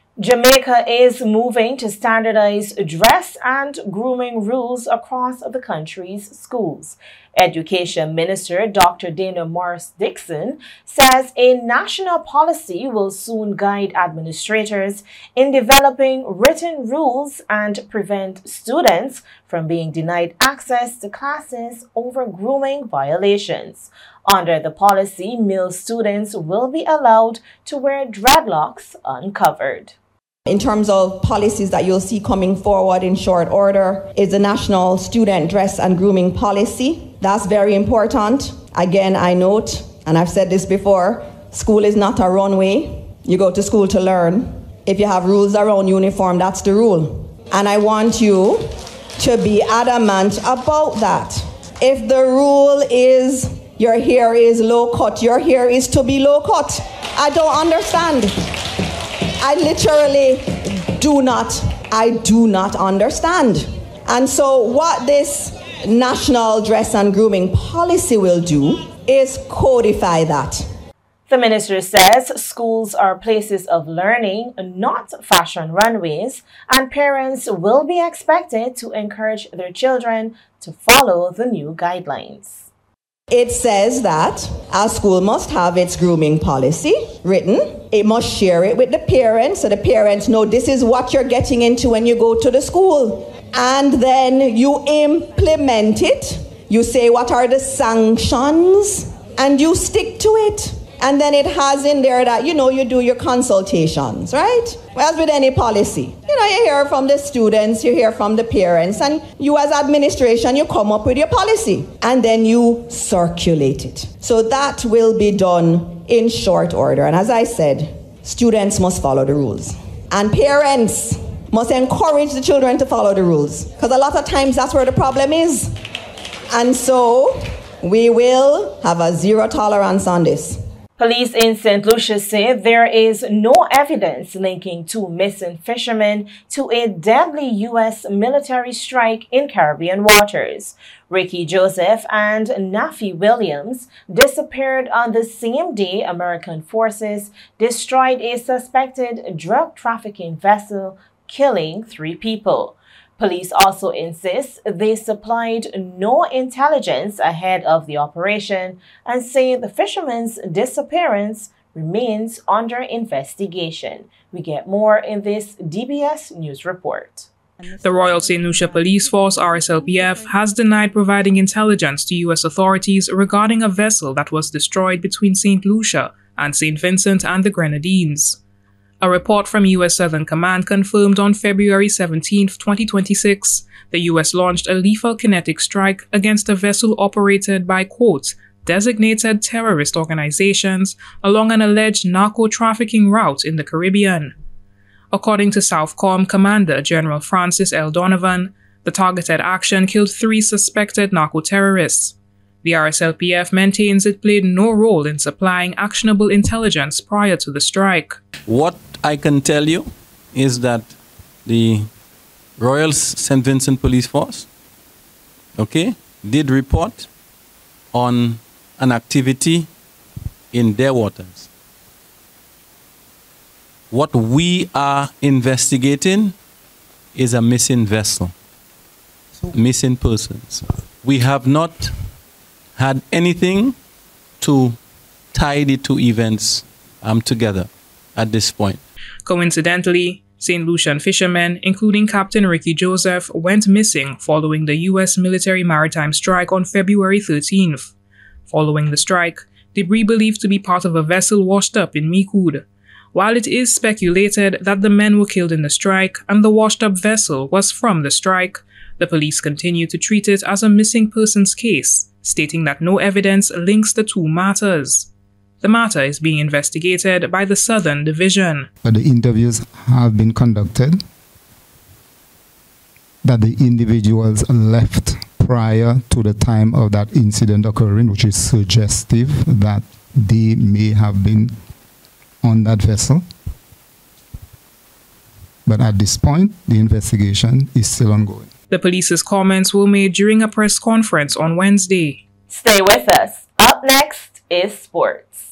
Jamaica is moving to standardize dress and grooming rules across the country's schools. Education Minister Dr. Dana Morris Dixon says a national policy will soon guide administrators in developing written rules and prevent students from being denied access to classes over grooming violations. Under the policy, male students will be allowed to wear dreadlocks uncovered. In terms of policies that you'll see coming forward in short order is the National Student Dress and Grooming Policy. That's very important. Again, I note, and I've said this before, school is not a runway. You go to school to learn. If you have rules around uniform, that's the rule. And I want you to be adamant about that. If the rule is your hair is low cut, your hair is to be low cut. I don't understand. I literally do not understand. And so what this National Dress and Grooming Policy will do is codify that. The minister says schools are places of learning, not fashion runways, and parents will be expected to encourage their children to follow the new guidelines. It says that our school must have its grooming policy written. It must share it with the parents so the parents know this is what you're getting into when you go to the school. And then you implement it. You say what are the sanctions and you stick to it. And then it has in there that, you do your consultations, right? Well, as with any policy, you hear from the students, you hear from the parents, and you as administration, you come up with your policy, and then you circulate it. So that will be done in short order. And as I said, students must follow the rules. And parents must encourage the children to follow the rules, because a lot of times that's where the problem is. And so we will have a zero tolerance on this. Police in St. Lucia say there is no evidence linking two missing fishermen to a deadly U.S. military strike in Caribbean waters. Ricky Joseph and Nafi Williams disappeared on the same day American forces destroyed a suspected drug trafficking vessel, killing 3 people. Police also insist they supplied no intelligence ahead of the operation and say the fisherman's disappearance remains under investigation. We get more in this DBS News report. The Royal St. Lucia Police Force, RSLPF, has denied providing intelligence to U.S. authorities regarding a vessel that was destroyed between St. Lucia and St. Vincent and the Grenadines. A report from U.S. Southern Command confirmed on February 17, 2026, the U.S. launched a lethal kinetic strike against a vessel operated by, quote, designated terrorist organizations along an alleged narco-trafficking route in the Caribbean. According to Southcom Commander General Francis L. Donovan, the targeted action killed 3 suspected narco-terrorists. The RSLPF maintains it played no role in supplying actionable intelligence prior to the strike. What I can tell you is that the Royal St. Vincent Police Force, did report on an activity in their waters. What we are investigating is a missing vessel, missing persons. We have not had anything to tie the 2 events together at this point. Coincidentally, St. Lucian fishermen, including Captain Ricky Joseph, went missing following the U.S. military maritime strike on February 13th. Following the strike, debris believed to be part of a vessel washed up in Micoud. While it is speculated that the men were killed in the strike and the washed-up vessel was from the strike, the police continue to treat it as a missing persons case, stating that no evidence links the 2 matters. The matter is being investigated by the Southern Division. But the interviews have been conducted that the individuals left prior to the time of that incident occurring, which is suggestive that they may have been on that vessel. But at this point, the investigation is still ongoing. The police's comments were made during a press conference on Wednesday. Stay with us. Up next is sports.